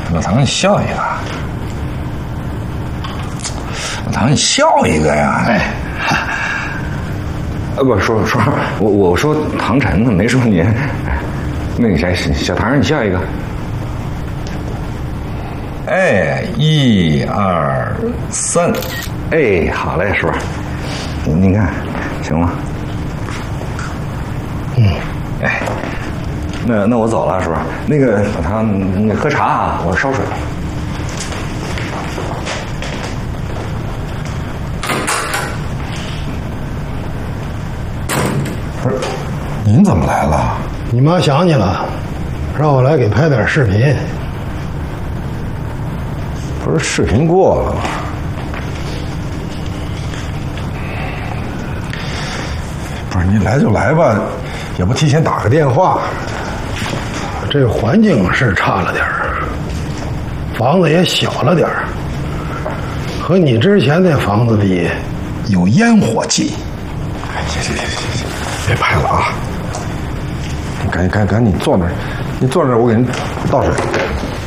老唐，你笑一个。老唐，你笑一个呀！哎，不说，我说唐晨呢，没说您。那个谁，小唐，你笑一个。哎，1、2、3，哎，好嘞，叔，您看，行吗？哎，那我走了，叔。那个老唐，你喝茶啊，我烧水。不是，您怎么来了？ 你妈想你了，让我来给拍点视频。 不是视频过了吗？ 不是，你来就来吧，也不提前打个电话。这环境是差了点儿，房子也小了点儿，和你之前那房子比，有烟火气。 哎，行，别拍了啊！你赶紧坐那儿，你坐那儿，我给您倒水。